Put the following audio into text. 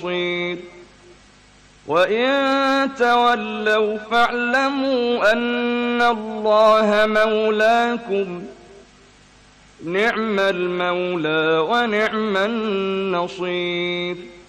بصير وإن تولوا فاعلموا أن الله مولاكم نعم المولى ونعم النصير.